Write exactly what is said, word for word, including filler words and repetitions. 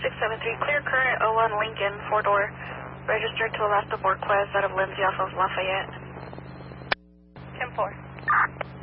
six seven three, clear current oh one Lincoln, four door, registered to the left of Orquez out of Lindsay off of Lafayette. ten four.